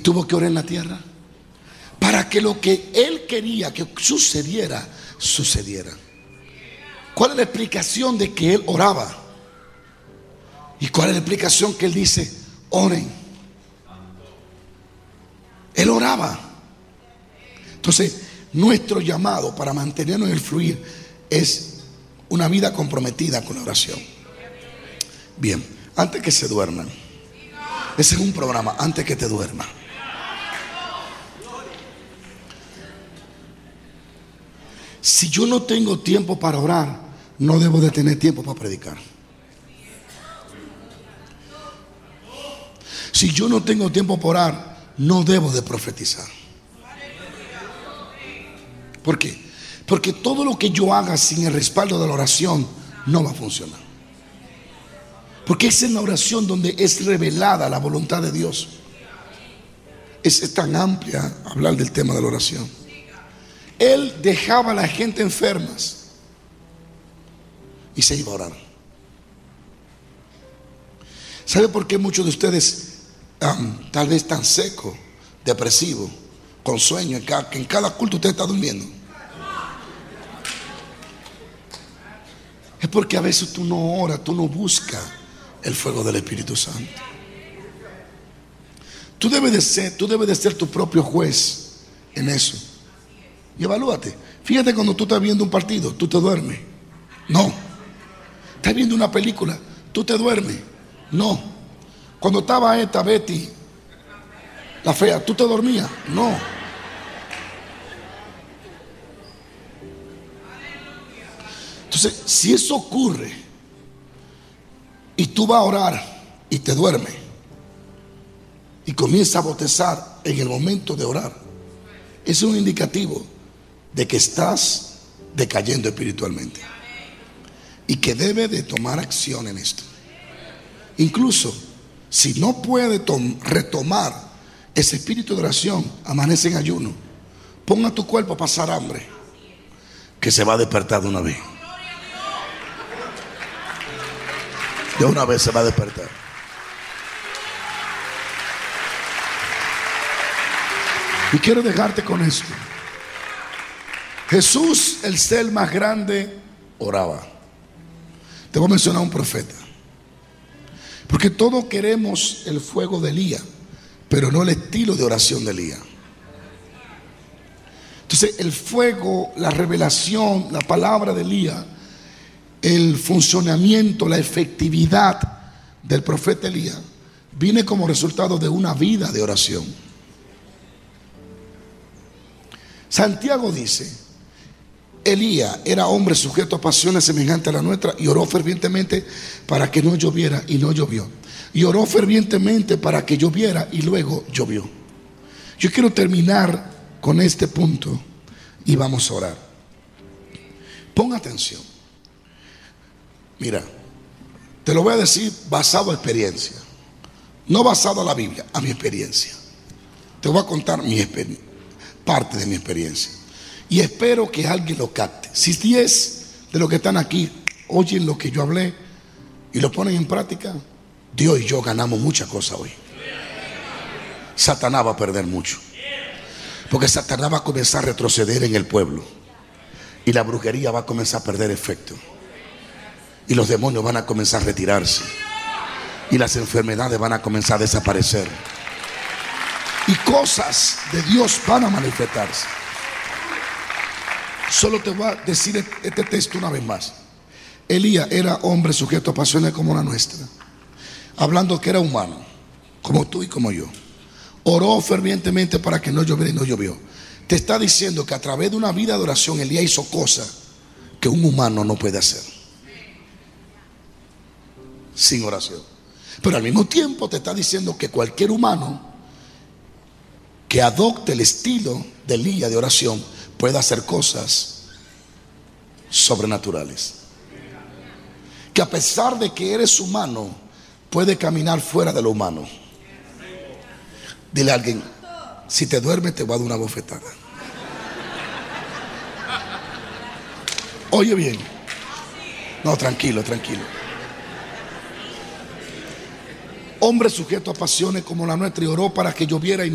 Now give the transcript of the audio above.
tuvo que orar en la tierra para que lo que él quería que sucediera, sucediera. ¿Cuál es la explicación de que él oraba? ¿Y cuál es la explicación que él dice, oren? Él oraba. Entonces, nuestro llamado para mantenernos en el fluir es una vida comprometida con la oración. Bien, antes que se duerman, ese es un programa, antes que te duermas. Si yo no tengo tiempo para orar, no debo de tener tiempo para predicar. Si yo no tengo tiempo para orar, no debo de profetizar. ¿Por qué? Porque todo lo que yo haga sin el respaldo de la oración no va a funcionar. Porque es en la oración donde es revelada la voluntad de Dios. Es tan amplia hablar del tema de la oración. Él dejaba a la gente enfermas y se iba a orar. ¿Sabe por qué muchos de ustedes tal vez están secos, depresivos, con sueño, que en cada culto usted está durmiendo? Es porque a veces tú no oras, tú no buscas el fuego del Espíritu Santo. Tú debes de ser tu propio juez en eso. Y evalúate. Fíjate, cuando tú estás viendo un partido, tú te duermes. No. Estás viendo una película, tú te duermes. No. Cuando estaba esta Betty, la fea, ¿tú te dormías? No. Entonces, si eso ocurre y tú vas a orar y te duermes y comienzas a bostezar en el momento de orar, es un indicativo de que estás decayendo espiritualmente y que debe de tomar acción en esto. Incluso si no puede retomar ese espíritu de oración, amanece en ayuno, ponga tu cuerpo a pasar hambre, que se va a despertar de una vez. De una vez se va a despertar. Y quiero dejarte con esto. Jesús, el ser más grande, oraba. Te voy a mencionar un profeta. Porque todos queremos el fuego de Elías, pero no el estilo de oración de Elías. Entonces el fuego, la revelación, la palabra de Elías, el funcionamiento, la efectividad del profeta Elías viene como resultado de una vida de oración. Santiago dice: Elías era hombre sujeto a pasiones semejantes a la nuestra y oró fervientemente para que no lloviera, y no llovió. Y oró fervientemente para que lloviera, y luego llovió. Yo quiero terminar con este punto y vamos a orar. Pon atención. Mira, te lo voy a decir basado en experiencia, no basado en la Biblia, a mi experiencia. Te voy a contar parte de mi experiencia. Y espero que alguien lo capte. Si 10 de los que están aquí oyen lo que yo hablé y lo ponen en práctica, Dios y yo ganamos muchas cosas hoy. Satanás va a perder mucho, porque Satanás va a comenzar a retroceder en el pueblo, y la brujería va a comenzar a perder efecto, y los demonios van a comenzar a retirarse, y las enfermedades van a comenzar a desaparecer, y cosas de Dios van a manifestarse. Solo te voy a decir este texto una vez más. Elías era hombre sujeto a pasiones como la nuestra, hablando que era humano, como tú y como yo. Oró fervientemente para que no lloviera, y no llovió. Te está diciendo que a través de una vida de oración Elías hizo cosas que un humano no puede hacer sin oración. Pero al mismo tiempo te está diciendo que cualquier humano que adopte el estilo de Elías de oración puede hacer cosas sobrenaturales. Que a pesar de que eres humano, puede caminar fuera de lo humano. Dile a alguien: si te duermes te voy a dar una bofetada. Oye bien. No, tranquilo, tranquilo. Hombre sujeto a pasiones como la nuestra, y oró para que lloviera y no